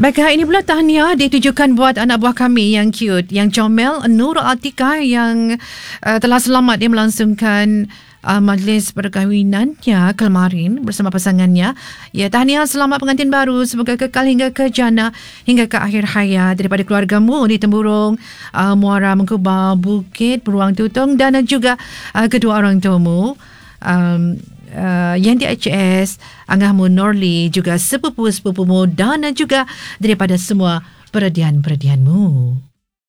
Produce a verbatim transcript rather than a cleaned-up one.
Baik, ini pula tahniah ditujukan buat anak buah kami yang cute, yang comel, Nur Atika yang uh, telah selamat dia melangsungkan uh, majlis perkahwinannya kemarin bersama pasangannya. Ya, tahniah selamat pengantin baru, semoga kekal hingga ke jannah, hingga ke akhir hayat daripada keluargamu di Temburong, uh, Muara Mengkubau, Bukit, Beruang Tutong dan juga uh, kedua orang tuamu. Um, Uh, yang di H S, Angahmu Norli, juga sepupu-sepupumu dan juga daripada semua peredian-peredianmu.